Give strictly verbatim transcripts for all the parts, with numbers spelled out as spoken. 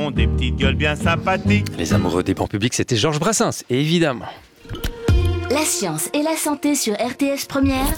ont des petites gueules bien sympathiques. Les amoureux des bancs publics, c'était Georges Brassens, évidemment. La science et la santé sur R T S Première,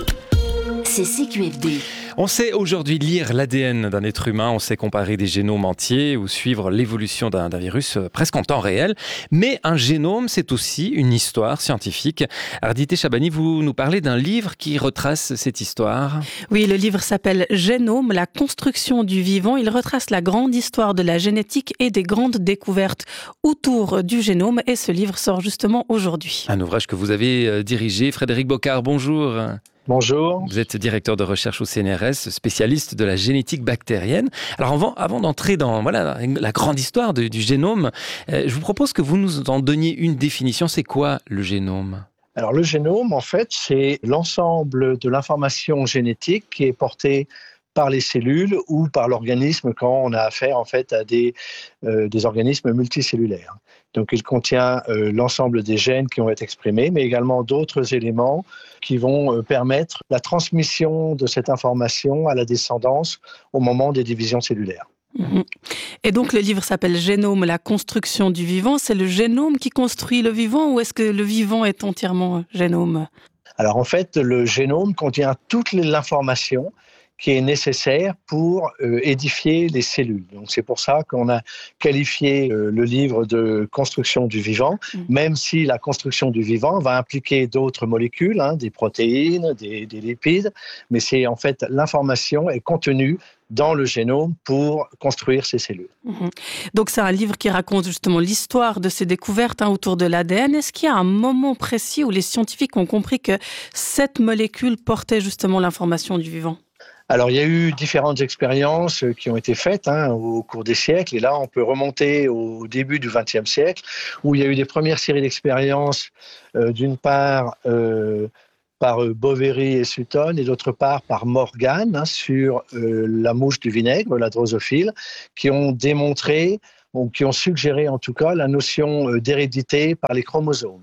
c'est C Q F D. On sait aujourd'hui lire l'A D N d'un être humain, on sait comparer des génomes entiers ou suivre l'évolution d'un, d'un virus presque en temps réel. Mais un génome, c'est aussi une histoire scientifique. Ardité Chabani, vous nous parlez d'un livre qui retrace cette histoire. Oui, le livre s'appelle Génome, la construction du vivant. Il retrace la grande histoire de la génétique et des grandes découvertes autour du génome. Et ce livre sort justement aujourd'hui. Un ouvrage que vous avez dirigé. Frédéric Bocard, bonjour. Bonjour. Vous êtes directeur de recherche au C N R S, spécialiste de la génétique bactérienne. Alors avant, avant d'entrer dans voilà, la grande histoire de, du génome, euh, je vous propose que vous nous en donniez une définition. C'est quoi le génome ? Alors le génome, en fait, c'est l'ensemble de l'information génétique qui est portée par les cellules ou par l'organisme quand on a affaire en fait à des, euh, des organismes multicellulaires. Donc il contient euh, l'ensemble des gènes qui vont être exprimés, mais également d'autres éléments qui vont euh, permettre la transmission de cette information à la descendance au moment des divisions cellulaires. Mmh. Et donc le livre s'appelle Génome, la construction du vivant. C'est le génome qui construit le vivant ou est-ce que le vivant est entièrement génome ? Alors en fait, le génome contient toute l'information qui est nécessaire pour euh, édifier les cellules. Donc c'est pour ça qu'on a qualifié euh, le livre de construction du vivant, mmh. même si la construction du vivant va impliquer d'autres molécules, hein, des protéines, des, des lipides, mais c'est en fait l'information est contenue dans le génome pour construire ces cellules. Mmh. Donc c'est un livre qui raconte justement l'histoire de ces découvertes hein, autour de l'A D N. Est-ce qu'il y a un moment précis où les scientifiques ont compris que cette molécule portait justement l'information du vivant ? Alors, il y a eu différentes expériences qui ont été faites hein, au cours des siècles. Et là, on peut remonter au début du vingtième siècle, où il y a eu des premières séries d'expériences, euh, d'une part euh, par Boveri et Sutton, et d'autre part par Morgan, hein, sur euh, la mouche du vinaigre, la drosophile, qui ont démontré, ou qui ont suggéré en tout cas, la notion d'hérédité par les chromosomes.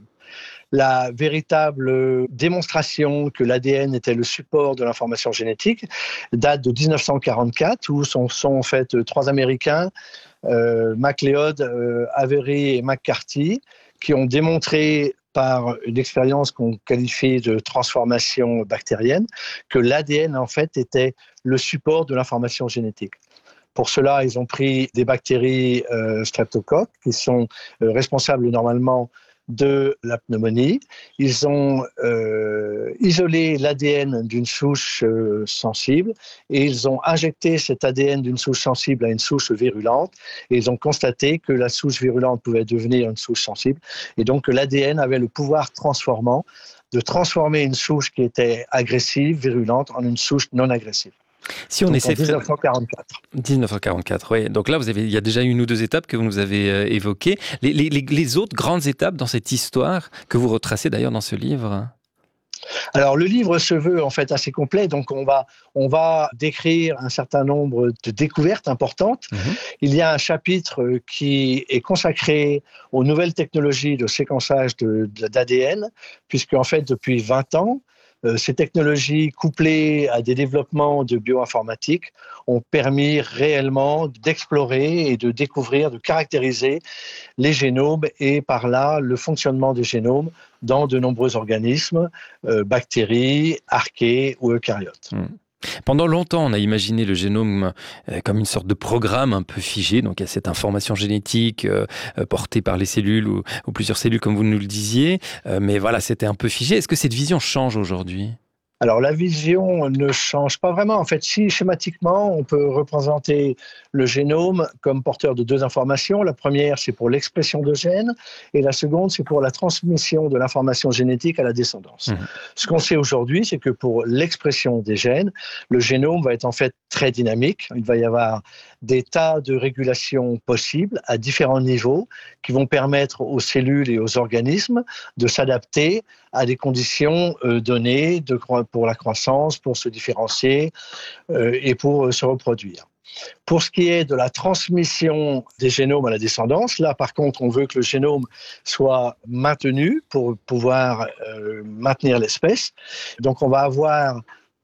La véritable démonstration que l'A D N était le support de l'information génétique date de dix-neuf cent quarante-quatre, où sont, sont en fait trois Américains, euh, MacLeod, euh, Avery et McCarthy, qui ont démontré par une expérience qu'on qualifie de transformation bactérienne, que l'A D N en fait était le support de l'information génétique. Pour cela, ils ont pris des bactéries euh, streptocoques qui sont euh, responsables normalement de la pneumonie. Ils ont euh, isolé l'A D N d'une souche euh, sensible et ils ont injecté cet A D N d'une souche sensible à une souche virulente et ils ont constaté que la souche virulente pouvait devenir une souche sensible et donc que l'A D N avait le pouvoir transformant de transformer une souche qui était agressive, virulente, en une souche non agressive. Si on donc essaie en dix-neuf cent quarante-quatre. dix-neuf cent quarante-quatre, oui. Donc là, vous avez, il y a déjà une ou deux étapes que vous nous avez euh, évoquées. Les, les, les autres grandes étapes dans cette histoire que vous retracez d'ailleurs dans ce livre. Alors, le livre se veut en fait assez complet, donc on va, on va décrire un certain nombre de découvertes importantes. Mmh. Il y a un chapitre qui est consacré aux nouvelles technologies de séquençage de, de, d'A D N, puisque en fait, depuis vingt ans, Euh, ces technologies couplées à des développements de bioinformatique ont permis réellement d'explorer et de découvrir, de caractériser les génomes et par là le fonctionnement des génomes dans de nombreux organismes, euh, bactéries, archées ou eucaryotes. Mmh. Pendant longtemps, on a imaginé le génome comme une sorte de programme un peu figé. Donc, il y a cette information génétique euh, portée par les cellules ou, ou plusieurs cellules, comme vous nous le disiez. Euh, mais voilà, c'était un peu figé. Est-ce que cette vision change aujourd'hui ? Alors, la vision ne change pas vraiment. En fait, si schématiquement, on peut représenter le génome comme porteur de deux informations. La première, c'est pour l'expression de gènes, et la seconde, c'est pour la transmission de l'information génétique à la descendance. Mmh. Ce qu'on sait aujourd'hui, c'est que pour l'expression des gènes, le génome va être en fait très dynamique. Il va y avoir des tas de régulations possibles à différents niveaux qui vont permettre aux cellules et aux organismes de s'adapter à des conditions euh, données de, pour la croissance, pour se différencier euh, et pour euh, se reproduire. Pour ce qui est de la transmission des génomes à la descendance, là par contre on veut que le génome soit maintenu pour pouvoir euh, maintenir l'espèce. Donc on va avoir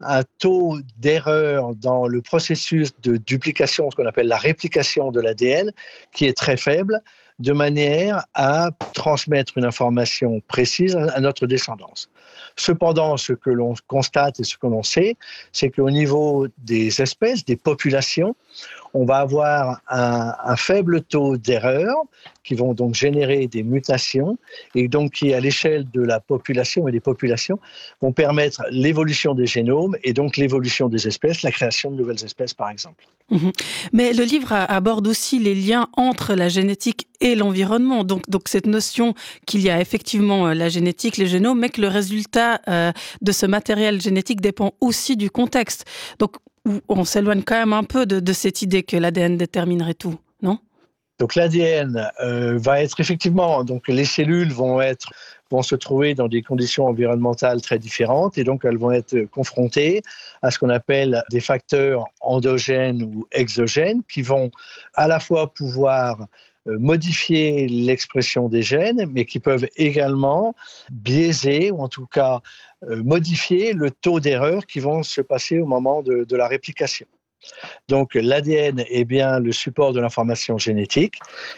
un taux d'erreur dans le processus de duplication, ce qu'on appelle la réplication de l'A D N, qui est très faible, de manière à transmettre une information précise à notre descendance. Cependant, ce que l'on constate et ce que l'on sait, c'est qu'au niveau des espèces, des populations, on va avoir un, un faible taux d'erreur qui vont donc générer des mutations et donc qui, à l'échelle de la population et des populations, vont permettre l'évolution des génomes et donc l'évolution des espèces, la création de nouvelles espèces, par exemple. Mmh. Mais le livre aborde aussi les liens entre la génétique et l'environnement. Donc, donc cette notion qu'il y a effectivement la génétique, les génomes, mais que le résultat euh, de ce matériel génétique dépend aussi du contexte. Donc, on s'éloigne quand même un peu de, de cette idée que l'A D N déterminerait tout, non ? Donc l'A D N euh, va être effectivement, donc les cellules vont être vont se trouver dans des conditions environnementales très différentes et donc elles vont être confrontées à ce qu'on appelle des facteurs endogènes ou exogènes qui vont à la fois pouvoir modifier l'expression des gènes, mais qui peuvent également biaiser, ou en tout cas euh, modifier le taux d'erreur qui vont se passer au moment de, de la réplication. Donc l'A D N est bien le support de l'information génétique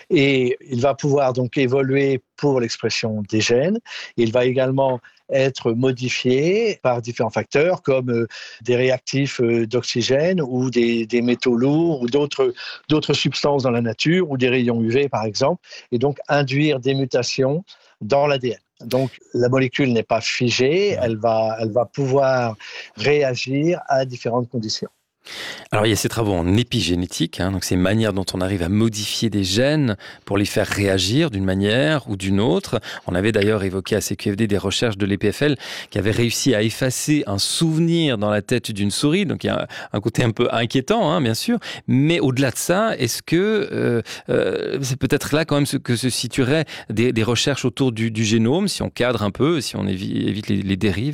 et il va pouvoir donc évoluer pour l'expression des gènes. Il va également être modifié par différents facteurs comme euh, des réactifs euh, d'oxygène ou des, des métaux lourds ou d'autres, d'autres substances dans la nature ou des rayons U V par exemple et donc induire des mutations dans l'A D N. Donc la molécule n'est pas figée, elle va, elle va pouvoir réagir à différentes conditions. Alors il y a ces travaux en épigénétique, hein, donc ces manières dont on arrive à modifier des gènes pour les faire réagir d'une manière ou d'une autre. On avait d'ailleurs évoqué à C Q F D des recherches de l'E P F L qui avaient réussi à effacer un souvenir dans la tête d'une souris, donc il y a un côté un peu inquiétant, hein, bien sûr, mais au-delà de ça, est-ce que euh, euh, c'est peut-être là quand même ce que se situeraient des, des recherches autour du, du génome, si on cadre un peu, si on évite, évite les, les dérives ?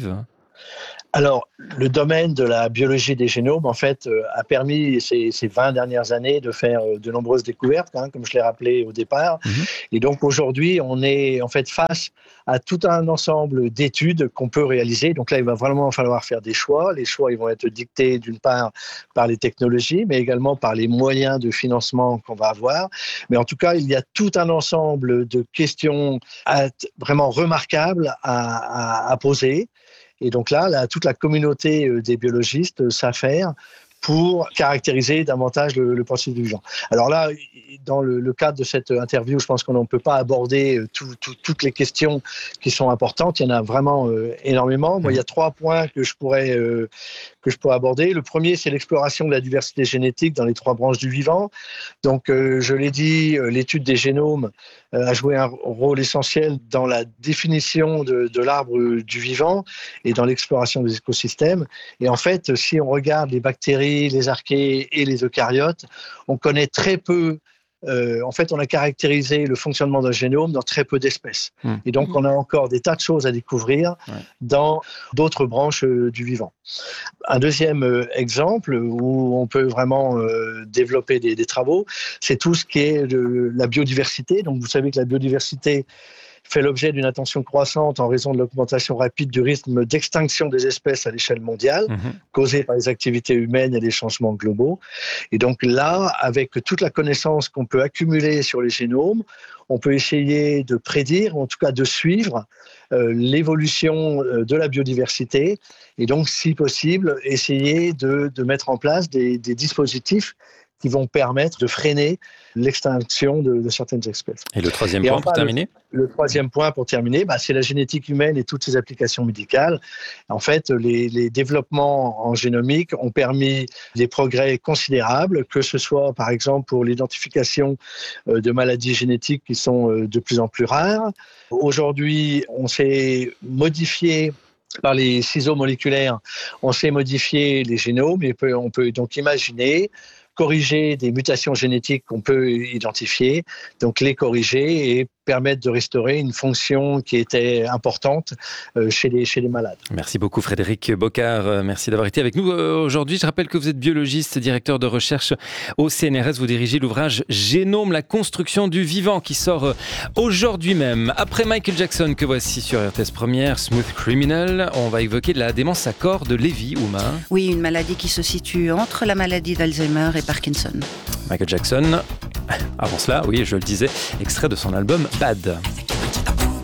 Alors, le domaine de la biologie des génomes, en fait, euh, a permis ces, ces vingt dernières années de faire euh, de nombreuses découvertes, hein, comme je l'ai rappelé au départ. Mmh. Et donc, aujourd'hui, on est en fait face à tout un ensemble d'études qu'on peut réaliser. Donc là, il va vraiment falloir faire des choix. Les choix, ils vont être dictés d'une part par les technologies, mais également par les moyens de financement qu'on va avoir. Mais en tout cas, il y a tout un ensemble de questions à, vraiment remarquables à, à, à poser. Et donc là, là, toute la communauté des biologistes s'affaire pour caractériser davantage le, le processus du vivant. Alors là, dans le, le cadre de cette interview, je pense qu'on ne peut pas aborder tout, tout, toutes les questions qui sont importantes. Il y en a vraiment euh, énormément. Moi, il y a trois points que je pourrais euh, que je pourrais aborder. Le premier, c'est l'exploration de la diversité génétique dans les trois branches du vivant. Donc, euh, je l'ai dit, euh, l'étude des génomes euh, a joué un rôle essentiel dans la définition de, de l'arbre du vivant et dans l'exploration des écosystèmes. Et en fait, si on regarde les bactéries, les archées et les eucaryotes, on connaît très peu. Euh, en fait, on a caractérisé le fonctionnement d'un génome dans très peu d'espèces. Mmh. Et donc, on a encore des tas de choses à découvrir ouais. dans d'autres branches euh, du vivant. Un deuxième euh, exemple où on peut vraiment euh, développer des, des travaux, c'est tout ce qui est de la biodiversité. Donc, vous savez que la biodiversité fait l'objet d'une attention croissante en raison de l'augmentation rapide du rythme d'extinction des espèces à l'échelle mondiale, mmh. causée par les activités humaines et les changements globaux. Et donc là, avec toute la connaissance qu'on peut accumuler sur les génomes, on peut essayer de prédire, ou en tout cas de suivre euh, l'évolution euh, de la biodiversité et donc, si possible, essayer de, de mettre en place des, des dispositifs qui vont permettre de freiner l'extinction de, de certaines espèces. Et le troisième et point enfin, pour terminer le, le troisième point pour terminer, bah, c'est la génétique humaine et toutes ses applications médicales. En fait, les, les développements en génomique ont permis des progrès considérables, que ce soit par exemple pour l'identification de maladies génétiques qui sont de plus en plus rares. Aujourd'hui, on s'est modifié par les ciseaux moléculaires, on sait modifier les génomes et peut, on peut donc imaginer corriger des mutations génétiques qu'on peut identifier, donc les corriger et permettre de restaurer une fonction qui était importante chez les, chez les malades. Merci beaucoup Frédéric Bocard, merci d'avoir été avec nous aujourd'hui. Je rappelle que vous êtes biologiste, directeur de recherche au C N R S. Vous dirigez l'ouvrage Génome, la construction du vivant qui sort aujourd'hui même. Après Michael Jackson que voici sur R T S Première, Smooth Criminal, on va évoquer la démence à corps de Lévy, Ouma. Oui, une maladie qui se situe entre la maladie d'Alzheimer et Parkinson. Michael Jackson, avant cela, oui, je le disais, extrait de son album Bad.